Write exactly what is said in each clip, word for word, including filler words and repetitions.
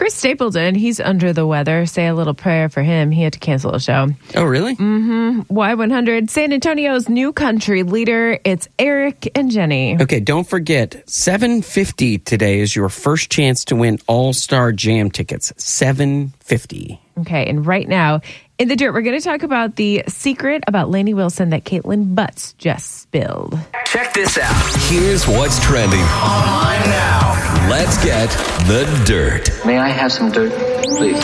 Chris Stapleton, he's under the weather. Say a little prayer for him. He had to cancel a show. Oh, really? Mm-hmm. Y one hundred, San Antonio's new country leader. It's Eric and Jenny. Okay, don't forget, seven fifty today is your first chance to win All-Star Jam tickets. seven fifty. Okay, and right now, in the dirt, we're going to talk about the secret about Lainey Wilson that Caitlin Butts just spilled. Check this out. Here's what's trending online now. Let's get the dirt. May I have some dirt, please?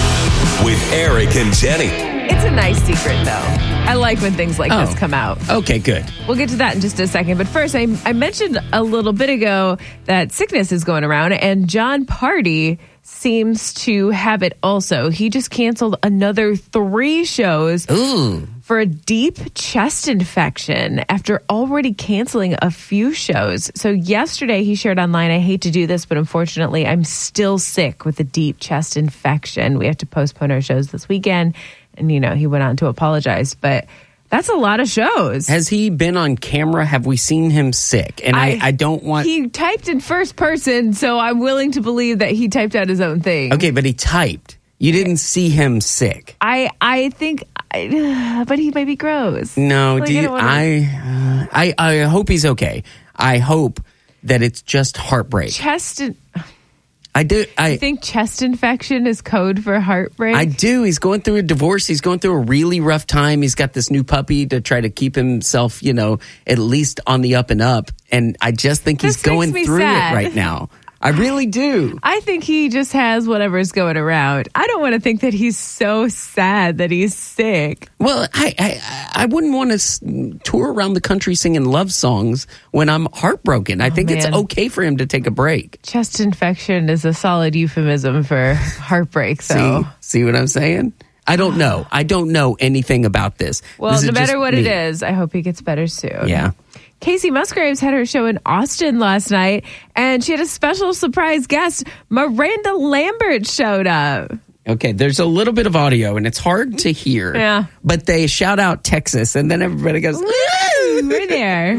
With Eric and Jenny. It's a nice secret, though. I like when things like Oh. this come out. Okay, good. We'll get to that in just a second. But first, I, I mentioned a little bit ago that sickness is going around, and John Party seems to have it also. He just canceled another three shows Ooh. for a deep chest infection after already canceling a few shows. So yesterday he shared online, I hate to do this, but unfortunately I'm still sick with a deep chest infection. We have to postpone our shows this weekend. And, you know, he went on to apologize, but that's a lot of shows. Has he been on camera? Have we seen him sick? And I, I, I don't want... He typed in first person, so I'm willing to believe that he typed out his own thing. Okay, but he typed. You didn't see him sick. I I think, I, but he might be gross. No, Like, do you, I don't wanna- I, uh, I, I hope he's okay. I hope that it's just heartbreak. Chest, in- I do. I I think chest infection is code for heartbreak. I do. He's going through a divorce. He's going through a really rough time. He's got this new puppy to try to keep himself, you know, at least on the up and up. And I just think he's This makes going me through sad. it right now. I really do. I think he just has whatever's going around. I don't want to think that he's so sad that he's sick. Well, I I, I wouldn't want to s- tour around the country singing love songs when I'm heartbroken. I Oh, think it's man. okay for him to take a break. Chest infection is a solid euphemism for heartbreak, so. See, see what I'm saying? I don't know. I don't know anything about this. Well, This is no matter just what me. it is, I hope he gets better soon. Yeah. Casey Musgraves had her show in Austin last night, and she had a special surprise guest. Miranda Lambert showed up. Okay, there's a little bit of audio, and it's hard to hear. Yeah. But they shout out Texas, and then everybody goes, Woo! We're there.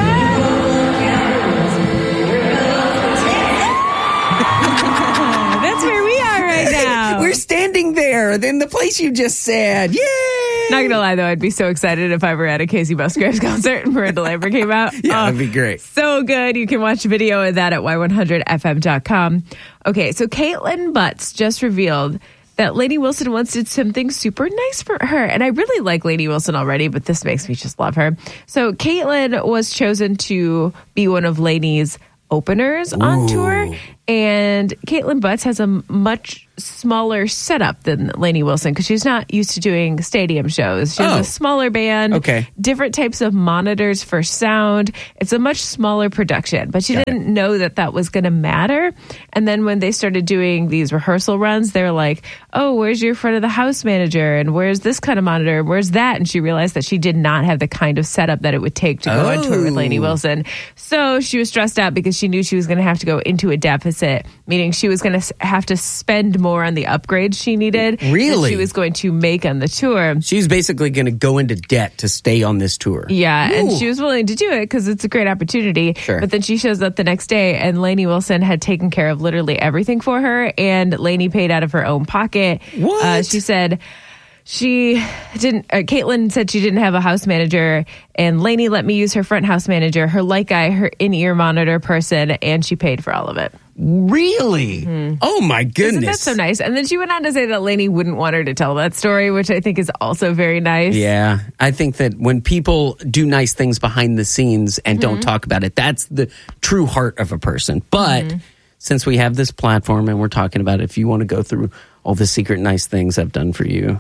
That's where we are right now. we're standing there, in the place you just said. Yay! Not gonna lie though, I'd be so excited if I were at a Casey Musgraves concert and Miranda Lambert came out. Yeah, Oh, that'd be great. So good. You can watch a video of that at y one hundred f m dot com. Okay, so Caitlin Butts just revealed that Lainey Wilson once did something super nice for her. And I really like Lainey Wilson already, but this makes me just love her. So Caitlin was chosen to be one of Lainey's openers on tour. And Caitlin Butts has a much smaller setup than Lainey Wilson because she's not used to doing stadium shows. She has Oh. a smaller band, Okay. different types of monitors for sound. It's a much smaller production, but she Got didn't know that that was going to matter. And then when they started doing these rehearsal runs, they were like, oh, where's your front of the house manager? And where's this kind of monitor? Where's that? And she realized that she did not have the kind of setup that it would take to go on tour with Lainey Oh. Wilson. So she was stressed out because she knew she was going to have to go into a deficit, meaning she was going to have to spend more on the upgrades she needed Really? than she was going to make on the tour. She's basically going to go into debt to stay on this tour. Yeah, and Ooh. she was willing to do it because it's a great opportunity. Sure. But then she shows up the next day, and Lainey Wilson had taken care of literally everything for her, and Lainey paid out of her own pocket. What? Uh, she said she didn't. Uh, Caitlin said she didn't have a house manager, and Lainey let me use her front house manager, her light guy, her in-ear monitor person, and she paid for all of it. Really? Oh, my goodness. Isn't that so nice? And then she went on to say that Lainey wouldn't want her to tell that story, which I think is also very nice. Yeah, I think that when people do nice things behind the scenes and Mm-hmm. don't talk about it, that's the true heart of a person. But Mm-hmm. since we have this platform and we're talking about it, if you want to go through all the secret nice things I've done for you.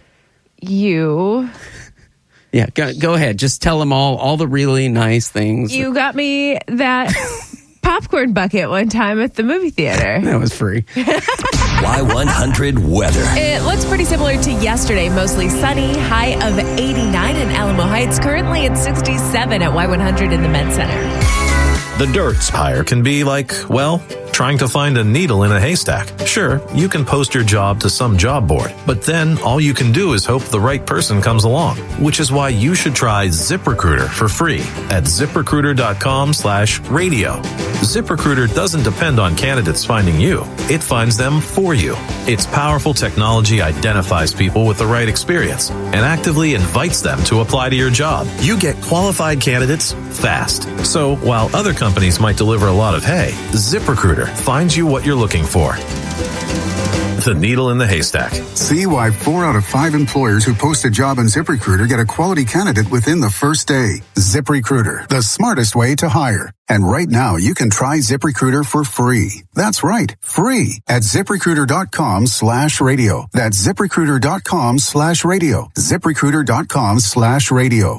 You... Yeah, go, go ahead. Just tell them all, all the really nice things. You got me that popcorn bucket one time at the movie theater. That was free. Y one hundred weather. It looks pretty similar to yesterday. Mostly sunny, high of eighty-nine in Alamo Heights. Currently at sixty-seven at Y one hundred in the Med Center. The Dirt's fire can be like, well, Trying to find a needle in a haystack? Sure, you can post your job to some job board, but then all you can do is hope the right person comes along, which is why you should try ZipRecruiter for free at ZipRecruiter.com slash radio. ZipRecruiter doesn't depend on candidates finding you. It finds them for you. Its powerful technology identifies people with the right experience and actively invites them to apply to your job. You get qualified candidates fast. So while other companies might deliver a lot of hay, ZipRecruiter finds you what you're looking for. The needle in the haystack. See why four out of five employers who post a job on ZipRecruiter get a quality candidate within the first day. ZipRecruiter, the smartest way to hire. And right now, you can try ZipRecruiter for free. That's right, free at ZipRecruiter.com slash radio. That's ZipRecruiter.com slash radio. ZipRecruiter.com slash radio.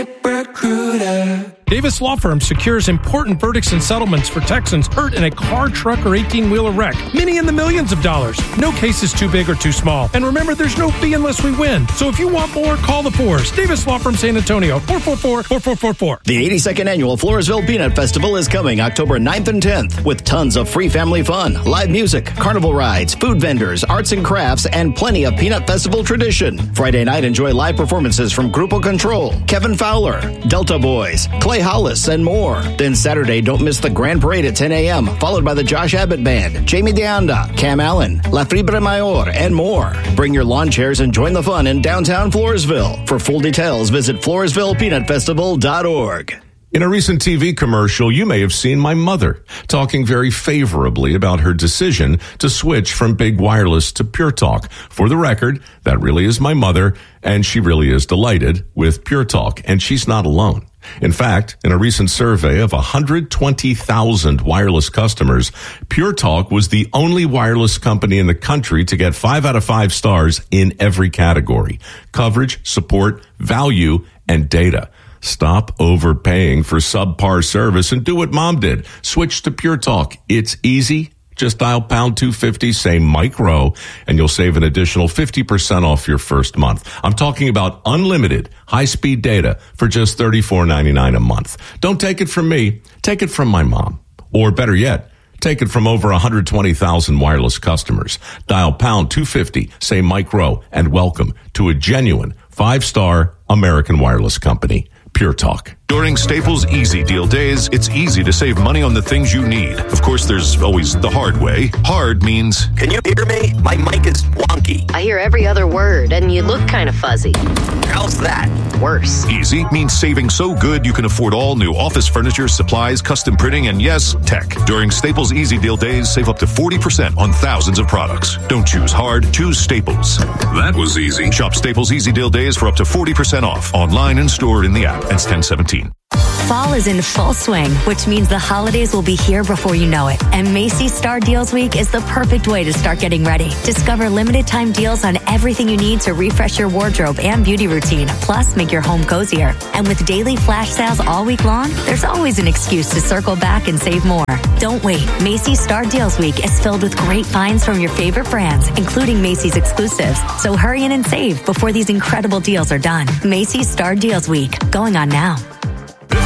ZipRecruiter. Davis Law Firm secures important verdicts and settlements for Texans hurt in a car, truck, or eighteen-wheeler wreck. Many in the millions of dollars. No case is too big or too small. And remember, there's no fee unless we win. So if you want more, call the Fours. Davis Law Firm San Antonio, four four four, four four four four. The eighty-second Annual Floresville Peanut Festival is coming October ninth and tenth with tons of free family fun, live music, carnival rides, food vendors, arts and crafts, and plenty of Peanut Festival tradition. Friday night, enjoy live performances from Grupo Control, Kevin Fowler, Delta Boys, Clay Hollis, and more. Then Saturday, don't miss the Grand Parade at ten a.m., followed by the Josh Abbott Band, Jamie DeAnda, Cam Allen, La Fibra Mayor, and more. Bring your lawn chairs and join the fun in downtown Floresville. For full details, visit Floresville Peanut Festival dot org. In a recent T V commercial, you may have seen my mother talking very favorably about her decision to switch from big wireless to Pure Talk. For the record, that really is my mother, and she really is delighted with Pure Talk, and she's not alone. In fact, in a recent survey of one hundred twenty thousand wireless customers, Pure Talk was the only wireless company in the country to get five out of five stars in every category: coverage, support, value, and data. Stop overpaying for subpar service and do what Mom did. Switch to Pure Talk. It's easy. Just dial pound two fifty, say Mike Rowe, and you'll save an additional fifty percent off your first month. I'm talking about unlimited high-speed data for just thirty-four ninety-nine a month. Don't take it from me. Take it from my mom. Or better yet, take it from over one hundred twenty thousand wireless customers. Dial pound two fifty, say Mike Rowe, and welcome to a genuine five-star American wireless company. Pure Talk. During Staples Easy Deal Days, it's easy to save money on the things you need. Of course, there's always the hard way. Hard means... Can you hear me? My mic is wonky. I hear every other word, and you look kind of fuzzy. How's that? Worse. Easy means saving so good you can afford all new office furniture, supplies, custom printing, and yes, tech. During Staples Easy Deal Days, save up to forty percent on thousands of products. Don't choose hard, choose Staples. That was easy. Shop Staples Easy Deal Days for up to forty percent off, online and stored in the app. It's ten seventeen. Fall is in full swing, which means the holidays will be here before you know it. And Macy's Star Deals Week is the perfect way to start getting ready. Discover limited time deals on everything you need to refresh your wardrobe and beauty routine, plus make your home cozier. And with daily flash sales all week long, there's always an excuse to circle back and save more. Don't wait. Macy's Star Deals Week is filled with great finds from your favorite brands, including Macy's exclusives. So hurry in and save before these incredible deals are done. Macy's Star Deals Week, going on now.